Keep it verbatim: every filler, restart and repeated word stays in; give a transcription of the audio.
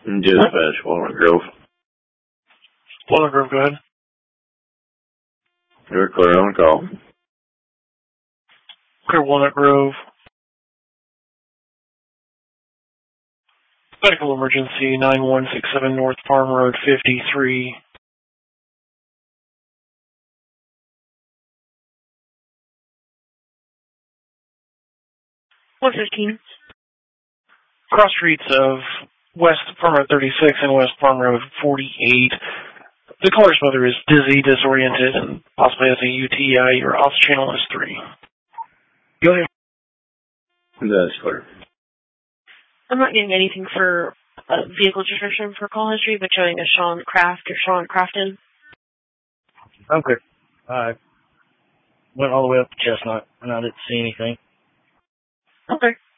Dispatch, Walnut Grove. Walnut Grove, go ahead. You're clear on call. Clear Walnut Grove. Medical emergency, nine one six seven North Farm Road fifty-three. one fifteen. Cross streets of West Farm Road thirty-six and West Farm Road forty-eight. The caller's mother is dizzy, disoriented, and possibly has a U T I. Your ops channel is three. Go ahead. That's clear. I'm not getting anything for a vehicle description for call history, but showing a Sean Craft or Sean Crafton. Okay. I went all the way up to Chestnut, and I didn't see anything. Okay.